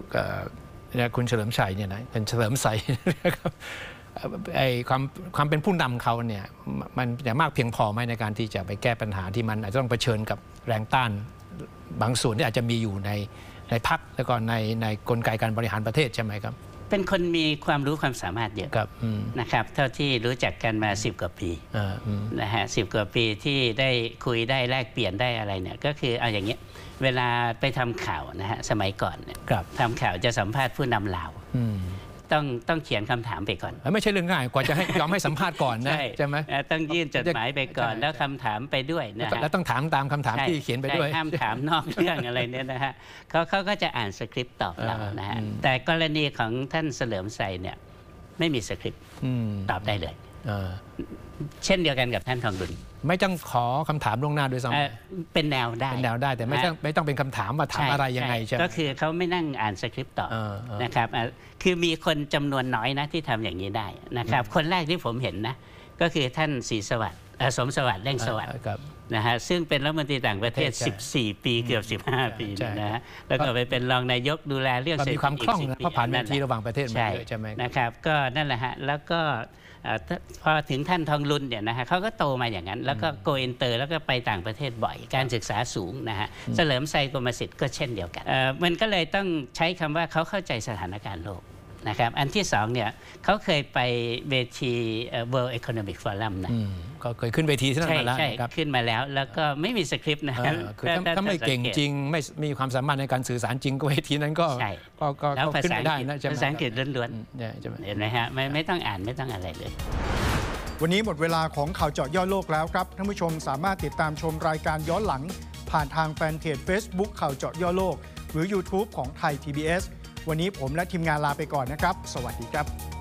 คุณเฉลิมชัยเนี่ยนะเป็นเฉลิมชัยนะครับไอ้ความเป็นผู้นำเขาเนี่ยมันจะมากเพียงพอไหมในการที่จะไปแก้ปัญหาที่มันอาจจะต้องเผชิญกับแรงต้านบางส่วนที่อาจจะมีอยู่ในพรรคแล้วก็ในกลไกการบริหารประเทศใช่ไหมครับเป็นคนมีความรู้ความสามารถเยอะนะครับเท่าที่รู้จักกันมา10 กว่าปีนะฮะ10 กว่าปีที่ได้คุยได้แลกเปลี่ยนได้อะไรเนี่ยก็คือเอาอย่างเงี้ยเวลาไปทำข่าวนะฮะสมัยก่อนเนี่ยทำข่าวจะสัมภาษณ์ผู้นำลาวต้องเขียนคำถามไปก่อนไม่ใช่เรื่องง่ายกว่าจะให้ยอมให้สัมภาษณ์ก่อนนะใช่ไหมต้องยื่นจดหมายไปก่อนแล้วคำถามไปด้วยนะแล้วต้องถามตามคำถามที่เขียนไปด้วยห้ามถามนอกเรื่องอะไรเนี่ยนะฮะเขาก็จะอ่านสคริปต์ตอบเรานะฮะแต่กรณีของท่านเฉลิมชัยเนี่ยไม่มีสคริปต์ตอบได้เลยเช่นเดียวกันกับท่านทองดุลไม่ต้องขอคำถามล่วงหน้าด้วยซ้ำเป็นแนวได้แต่ไม่ต้องเป็นคำถามว่าถามอะไรยังไงใช่ไหมก็คือเขาไม่นั่งอ่านสคริปต์ตอบนะครับคือมีคนจำนวนน้อยนะที่ทำอย่างนี้ได้นะครับคนแรกที่ผมเห็นนะก็คือท่านศรีสวัสดิ์สมสวัสดิ์เร่งสวัสดิ์นะฮะซึ่งเป็นรัฐมนตรีต่างประเทศ14 ปีเกือบ15 ปีนะฮะแล้วก็ไปเป็นรองนายกดูแลเรื่องเศรษฐกิจมีความคล่องนะเพราะผ่านเวทีระหว่างประเทศมาเยอะใช่ไหมนะครับก็นั่นแหละฮะแล้วก็พอถึงท่านทองลุนเนี่ยนะฮะเขาก็โตมาอย่างนั้นแล้วก็โกอินเตอร์แล้วก็ไปต่างประเทศบ่อยการศึกษาสูงนะฮะเฉลิมชัยกรมสิทธิ์ก็เช่นเดียวกันมันก็เลยต้องใช้คำว่าเขาเข้าใจสถานการณ์โลกนะครับอันที่2เนี่ยเขาเคยไปเวที World Economic Forum นะก็เคยขึ้นเวทีที่นั่นมาแล้วครับขึ้นมาแล้วก็ไม่มีสคริปต์นะคือถ้าไม่เก่งจริงไม่มีความสามารถในการสื่อสารจริงก็เวทีนั้นก็ขึ้นไม่ได้นะภาษาอังกฤษล้วนๆเห็นไหมฮะไม่ต้องอ่านไม่ต้องอะไรเลยวันนี้หมดเวลาของข่าวเจาะย่อโลกแล้วครับท่านผู้ชมสามารถติดตามชมรายการย้อนหลังผ่านทางแฟนเพจ Facebook ข่าวเจาะย่อโลกหรือ YouTube ของไทย PBS วันนี้ผมและทีมงานลาไปก่อนนะครับสวัสดีครับ